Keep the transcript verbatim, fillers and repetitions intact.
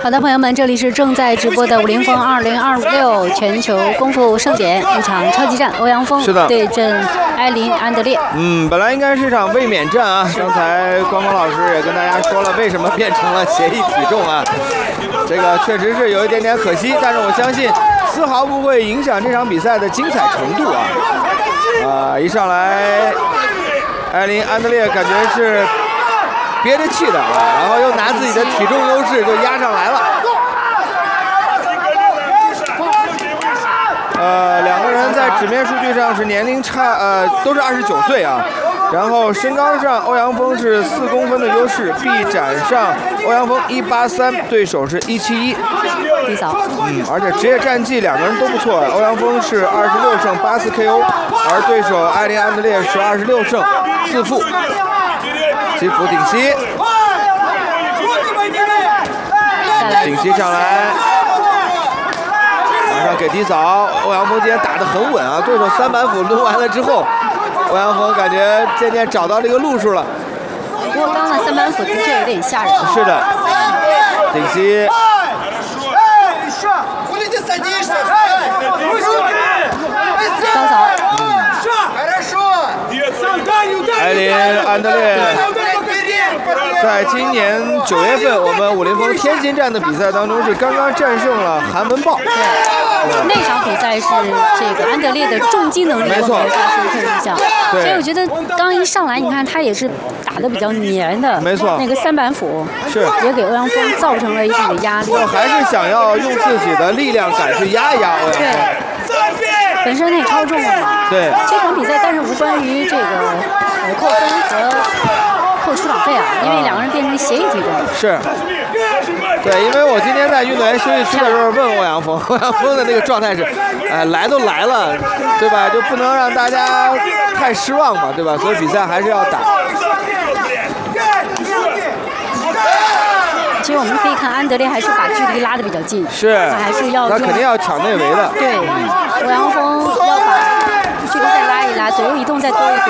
好的，朋友们，这里是正在直播的武林风二零二六全球功夫盛典，一场超级战，欧阳锋对阵埃林安德烈。 嗯，本来应该是场卫冕战啊，刚才关峰老师也跟大家说了，为什么变成了协议体重啊？这个确实是有一点点可惜，但是我相信丝毫不会影响这场比赛的精彩程度啊！啊、呃，一上来，埃林安德烈感觉是憋着气的啊，然后又拿自己的体重优势就压上来了。呃，两个人在纸面数据上是年龄差，呃，都是二十九岁啊。然后身高上，欧阳锋是四公分的优势，臂展上，欧阳锋一八三，对手是一七一。 低扫。 嗯，而且职业战绩两个人都不错，欧阳锋是二十六胜八次 K O， 而对手埃林安德烈是二十六胜四负。击服顶膝，顶膝上来。马上给低扫，欧阳锋今天打得很稳啊！对手三板斧抡完了之后，欧阳锋感觉渐渐找到这个路数了。 不过刚刚三板斧的确有点吓人。 是的，顶膝。 高扫。 埃林安德烈。在今年九月份，我们武林风天津站的比赛当中，是刚刚战胜了韩文豹。 对，那场比赛是这个安德烈的重击能力给我们大深刻印象。所以我觉得刚一上来，你看他也是打得比较黏的。 没错。 那个三板斧是也给欧阳锋造成了一定的压力。 就还是想要用自己的力量感去压一压欧阳锋。 对。本身他也超重了嘛。 对。 这场比赛，但是无关于这个呃扣分和。扣出场费啊，因为两个人变成协议体重。 是，对，因为我今天在运动员休息区的时候问欧阳锋，欧阳锋的那个状态是，哎，来都来了，对吧？就不能让大家太失望嘛，对吧？所以比赛还是要打。 其实我们可以看安德烈还是把距离拉得比较近， 是， 他还是要他肯定要抢内围的。 对，欧阳锋要把距离再拉一拉，左右移动再多一点。